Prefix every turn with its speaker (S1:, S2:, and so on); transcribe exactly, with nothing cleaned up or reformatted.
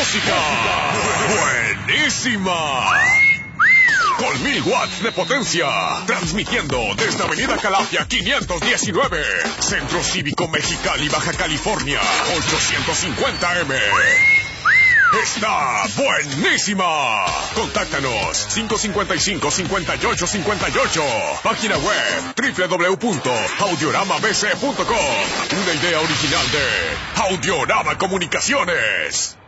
S1: música buenísima. Con mil watts de potencia, transmitiendo desde Avenida Calafia quinientos diecinueve, Centro Cívico Mexicali, Baja California, ochocientos cincuenta eme. Está buenísima. Contáctanos cinco cinco cinco, cinco ocho cinco ocho. Página web doble u doble u doble u punto audiorama b c punto com. Una idea original de Audiorama Comunicaciones.